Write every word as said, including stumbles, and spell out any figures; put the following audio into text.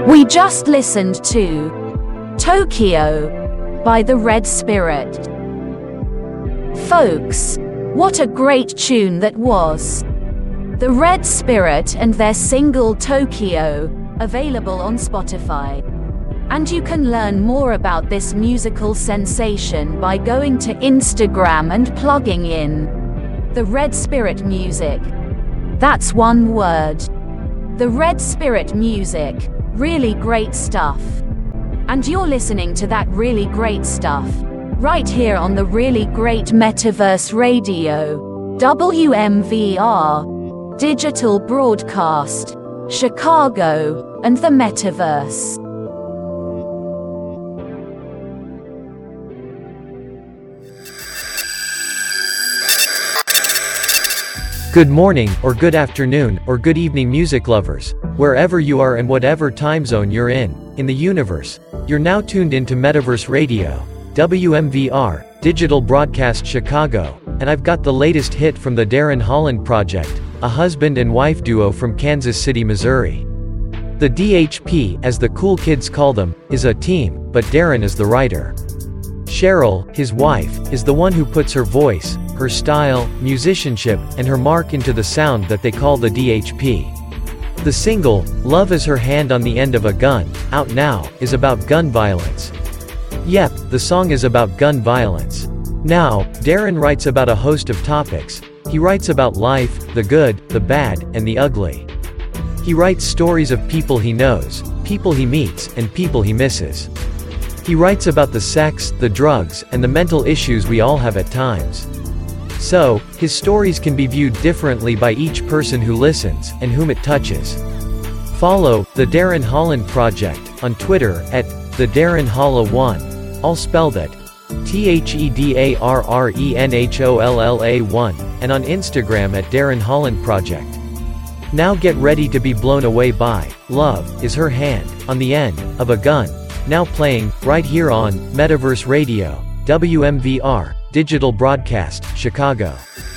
We just listened to Tokyo by the Red Spirit. Folks, what a great tune that was. The Red Spirit and their single Tokyo, available on Spotify. And you can learn more about this musical sensation by going to Instagram and plugging in The Red Spirit Music. That's one word. The Red Spirit Music. Really great stuff. And you're listening to that really great stuff right here on the Really Great Metaverse Radio, W M V R, Digital Broadcast, Chicago, and the Metaverse. Good morning, or good afternoon, or good evening, music lovers, wherever you are and whatever time zone you're in, in the universe. You're now tuned into Metaverse Radio, W M V R, Digital Broadcast Chicago, and I've got the latest hit from the Darren Holland Project, a husband and wife duo from Kansas City, Missouri. The D H P, as the cool kids call them, is a team, but Darren is the writer. Cheryl, his wife, is the one who puts her voice, her style, musicianship, and her mark into the sound that they call the D H P. The single, Love Is Her Hand on the End of a Gun, out now, is about gun violence. Yep, the song is about gun violence. Now, Darren writes about a host of topics. He writes about life, the good, the bad, and the ugly. He writes stories of people he knows, people he meets, and people he misses. He writes about the sex, the drugs, and the mental issues we all have at times. So, his stories can be viewed differently by each person who listens, and whom it touches. Follow The Darren Holland Project on Twitter at The Darren Holla one, all spelled at T H E D A R R E N H O L L A one, and on Instagram at Darren Holland Project. Now get ready to be blown away by Love Is Her Hand on the End of a Gun, now playing right here on Metaverse Radio, W M V R, Digital Broadcast, Chicago.